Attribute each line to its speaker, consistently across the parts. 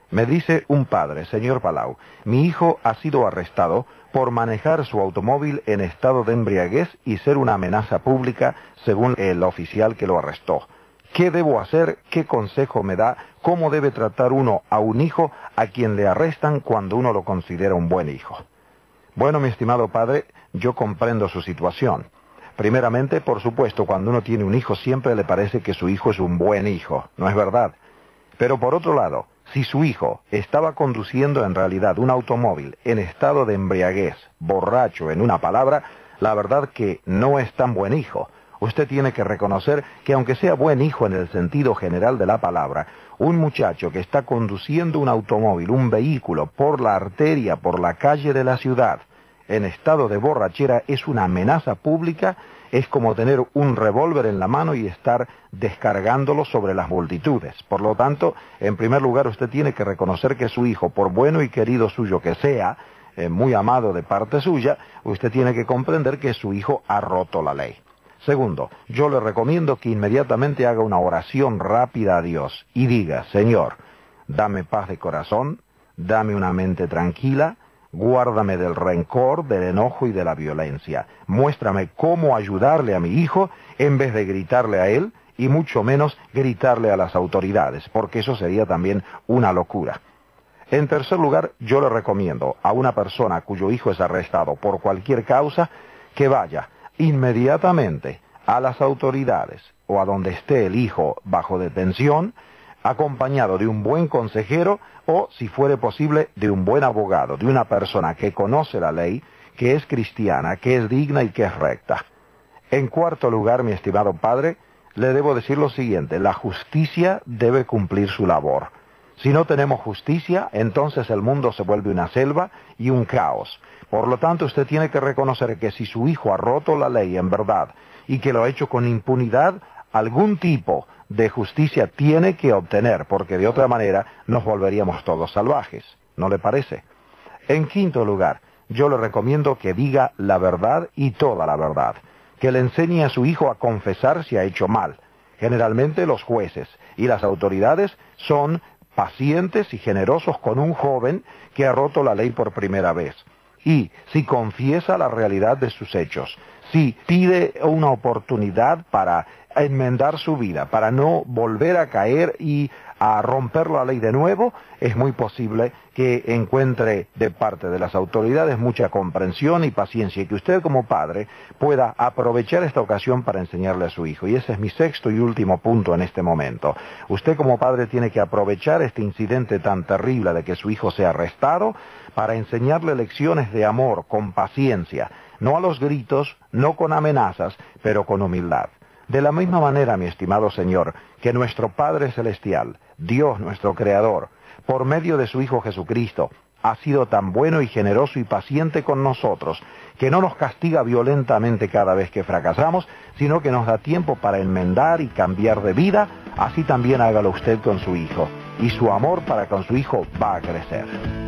Speaker 1: Me dice un padre: señor Palau, mi hijo ha sido arrestado por manejar su automóvil en estado de embriaguez y ser una amenaza pública, según el oficial que lo arrestó. ¿Qué debo hacer? ¿Qué consejo me da? ¿Cómo debe tratar uno a un hijo a quien le arrestan cuando uno lo considera un buen hijo? Bueno, mi estimado padre, yo comprendo su situación. Primeramente, por supuesto, cuando uno tiene un hijo siempre le parece que su hijo es un buen hijo, ¿no es verdad? Pero por otro lado, si su hijo estaba conduciendo en realidad un automóvil en estado de embriaguez, borracho en una palabra, la verdad que no es tan buen hijo. Usted tiene que reconocer que aunque sea buen hijo en el sentido general de la palabra, un muchacho que está conduciendo un automóvil, un vehículo, por la arteria, por la calle de la ciudad, en estado de borrachera, es una amenaza pública. Es como tener un revólver en la mano y estar descargándolo sobre las multitudes. Por lo tanto, en primer lugar, usted tiene que reconocer que su hijo, por bueno y querido suyo que sea, muy amado de parte suya, usted tiene que comprender que su hijo ha roto la ley. Segundo, yo le recomiendo que inmediatamente haga una oración rápida a Dios y diga: Señor, dame paz de corazón, dame una mente tranquila, guárdame del rencor, del enojo y de la violencia. Muéstrame cómo ayudarle a mi hijo en vez de gritarle a él y mucho menos gritarle a las autoridades, porque eso sería también una locura. En tercer lugar, yo le recomiendo a una persona cuyo hijo es arrestado por cualquier causa que vaya inmediatamente a las autoridades o a donde esté el hijo bajo detención, acompañado de un buen consejero o, si fuere posible, de un buen abogado, de una persona que conoce la ley, que es cristiana, que es digna y que es recta. En cuarto lugar, mi estimado padre, le debo decir lo siguiente: la justicia debe cumplir su labor. Si no tenemos justicia, entonces el mundo se vuelve una selva y un caos. Por lo tanto, usted tiene que reconocer que si su hijo ha roto la ley en verdad y que lo ha hecho con impunidad, algún tipo de justicia tiene que obtener, porque de otra manera nos volveríamos todos salvajes. ¿No le parece? En quinto lugar, yo le recomiendo que diga la verdad y toda la verdad, que le enseñe a su hijo a confesar si ha hecho mal. Generalmente los jueces y las autoridades son pacientes y generosos con un joven que ha roto la ley por primera vez. Y si confiesa la realidad de sus hechos, si pide una oportunidad para enmendar su vida, para no volver a caer y a romper la ley de nuevo, es muy posible que encuentre de parte de las autoridades mucha comprensión y paciencia, y que usted como padre pueda aprovechar esta ocasión para enseñarle a su hijo. Y ese es mi sexto y último punto en este momento. Usted como padre tiene que aprovechar este incidente tan terrible de que su hijo sea arrestado para enseñarle lecciones de amor, con paciencia, no a los gritos, no con amenazas, pero con humildad. De la misma manera, mi estimado Señor, que nuestro Padre Celestial, Dios nuestro Creador, por medio de su Hijo Jesucristo, ha sido tan bueno y generoso y paciente con nosotros, que no nos castiga violentamente cada vez que fracasamos, sino que nos da tiempo para enmendar y cambiar de vida, así también hágalo usted con su Hijo, y su amor para con su Hijo va a crecer.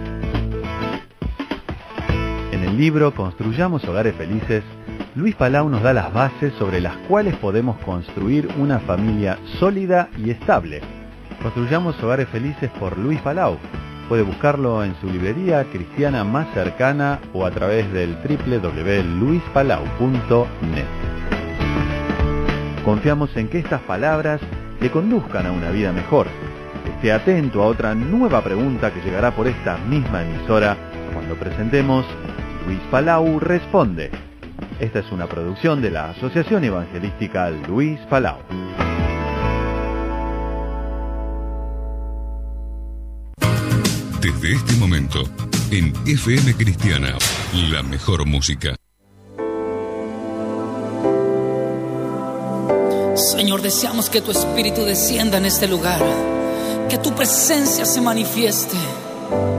Speaker 2: En el libro Construyamos Hogares Felices, Luis Palau nos da las bases sobre las cuales podemos construir una familia sólida y estable. Construyamos Hogares Felices por Luis Palau. Puede buscarlo en su librería cristiana más cercana o a través del www.luispalau.net. Confiamos en que estas palabras le conduzcan a una vida mejor. Esté atento a otra nueva pregunta que llegará por esta misma emisora cuando presentemos Luis Palau Responde. Esta es una producción de la Asociación Evangelística Luis Palau.
Speaker 3: Desde este momento, en FM Cristiana, la mejor música.
Speaker 4: Señor, deseamos que tu Espíritu descienda en este lugar, que tu presencia se manifieste.